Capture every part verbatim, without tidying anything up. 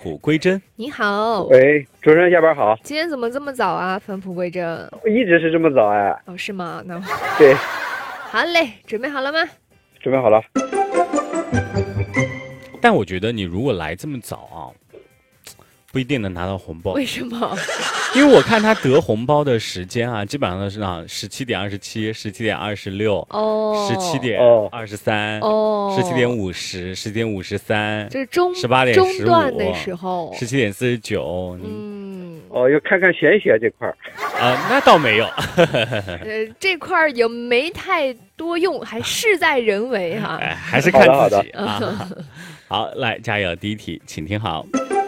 璞归真。 你好。 喂，主持人下班好。 今天怎么这么早啊？返璞归真。 我一直是这么早哎。 哦，是吗？那对。 好嘞，准备好了吗？ 准备好了。 但我觉得你如果来这么早啊，不一定能拿到红包。 为什么？ 因为我看他得红包的时间啊，基本上都是啊，十七点二十七、十七点二十六、 哦， 十七点二十三、 哦， 十七点五十、十点五十三， 这是中十八点中段的时候， 十七点四十九。 嗯， 哦，要看看玄学这块儿啊，那倒没有。 呃，这块儿也没太多用，还事在人为哈、啊哎，还是看自己啊。好，来加油！第一题，请听好。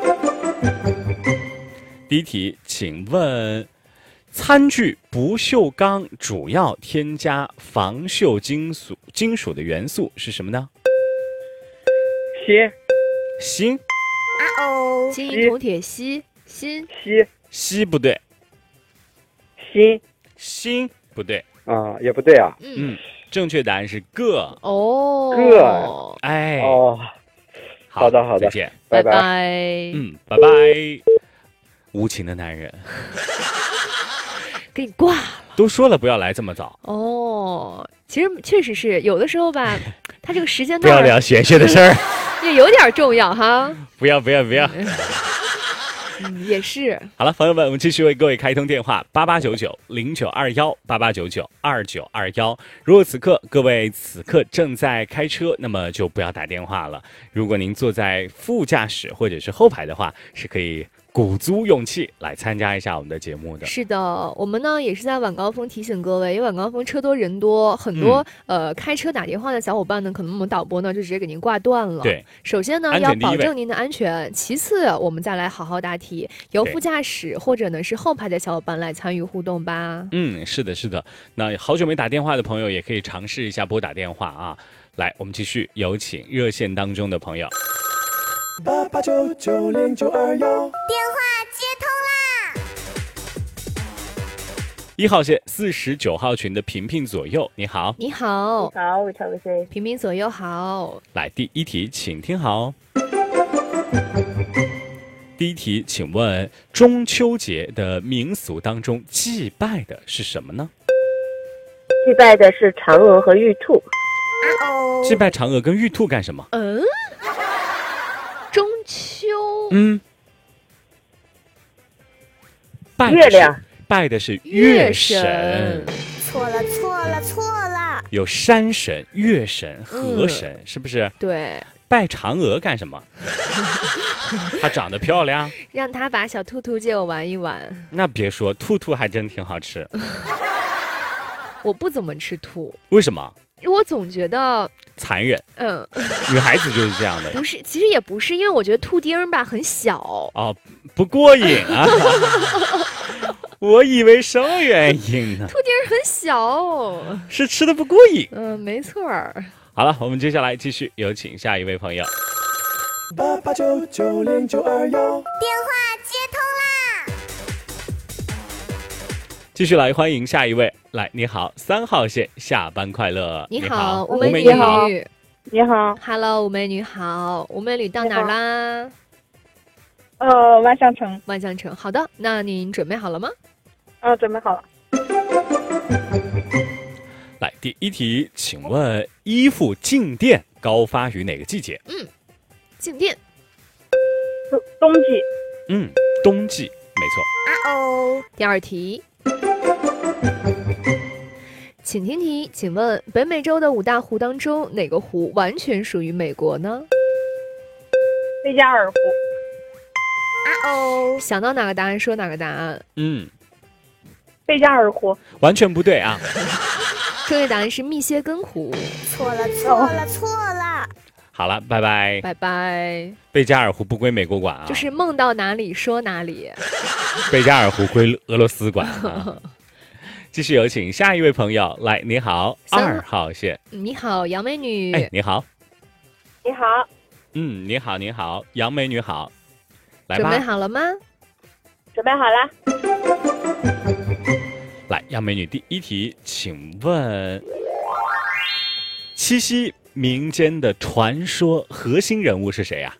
第一题，请问，餐具不锈钢主要添加防锈金属金属的元素是什么呢？ 锌。 锌。 啊哦，金银铜铁锡，锌。 锡。 锡不对。 锌。 锌不对。 啊，也不对啊。 嗯，正确答案是铬。 哦， 铬。 哎。 哦。好的，好的， 再见， 拜拜。 嗯，拜拜。无情的男人， 给你挂了。 都说了不要来这么早。 哦，其实确实是有的时候吧，他这个时间段不要聊玄学的事儿， 也有点重要哈。 不要不要不要。 嗯，也是。 好了，朋友们，我们继续为各位开通电话八八九九零九二幺八八九九二九二幺。如果此刻各位此刻正在开车，那么就不要打电话了。如果您坐在副驾驶或者是后排的话，是可以鼓足勇气来参加一下我们的节目的。 是的，我们呢也是在晚高峰提醒各位，因为晚高峰车多人多，很多、嗯、呃开车打电话的小伙伴呢，可能我们导播呢就直接给您挂断了。 对， 首先呢要保证您的安全，其次我们再来好好答题，由副驾驶或者呢是后排的小伙伴来参与互动吧。 嗯，是的，是的。那好久没打电话的朋友也可以尝试一下拨打电话啊。来，我们继续有请热线当中的朋友。 八八九九零九二幺， 电话接通啦！ 一号线四十九号群的平平左右，你好。 你好。 你好，我调个声。 平平左右好。 来，第一题，请听好。第一题，请问中秋节的民俗当中祭拜的是什么呢？ 祭拜的是嫦娥和玉兔。 啊哦！ 祭拜嫦娥跟玉兔干什么？ 嗯。中秋， 嗯，拜月亮， 拜的是月神。 错了，错了，错了！ 有山神、月神、河神，嗯、是不是？ 对。 拜嫦娥干什么？她长得漂亮， 让她把小兔兔借我玩一玩。 那别说，兔兔还真挺好吃。 我不怎么吃兔， 为什么？ 我总觉得残忍。 嗯， 女孩子就是这样的。 不是，其实也不是，因为我觉得兔丁吧很小。 哦，不过瘾啊！我以为什么原因呢？ 兔丁很小， 是吃的不过瘾。 嗯，没错儿。 好了，我们接下来继续有请下一位朋友。 八八九九零九二幺， 电话接通啦！ 继续来欢迎下一位，来，你好，三号线，下班快乐。 你好， 吴美女。好，你好 ，Hello， 吴美女好，吴美女到哪儿啦？ 呃，万象城。 万象城，好的，那您准备好了吗？ 呃，准备好了。 来，第一题，请问衣服静电高发于哪个季节？ 嗯，静电。 冬季。 嗯，冬季，没错。 啊哦。 第二题。请听题，请问北美洲的五大湖当中，哪个湖完全属于美国呢？ 贝加尔湖。 啊哦！ 想到哪个答案说哪个答案。 嗯， 贝加尔湖。 完全不对啊！ 正确答案是密歇根湖。 错了，错了，错了！ 好了，拜拜， 拜拜。 贝加尔湖不归美国管啊， 就是梦到哪里说哪里。 贝加尔湖归俄罗斯管啊。继续有请下一位朋友，来，你好，二号线。 你好，杨美女。 哎，你好。 你好。 嗯，你好，你好，杨美女好。来吧。 准备好了吗？ 准备好了。 来，杨美女，第一题，请问七夕民间的传说核心人物是谁呀、